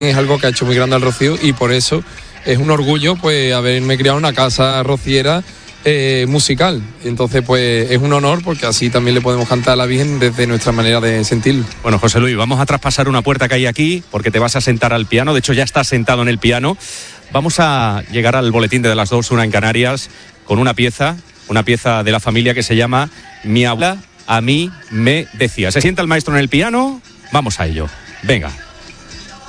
es algo que ha hecho muy grande al Rocío y por eso es un orgullo pues haberme criado en una casa rociera musical. Entonces pues es un honor porque así también le podemos cantar a la Virgen desde nuestra manera de sentirlo. Bueno, José Luis, vamos a traspasar una puerta que hay aquí porque te vas a sentar al piano. De hecho ya estás sentado en el piano. Vamos a llegar al boletín de las 2, una en Canarias, con una pieza de la familia que se llama Mi abuela a mí me decía. Se sienta el maestro en el piano, vamos a ello. Venga.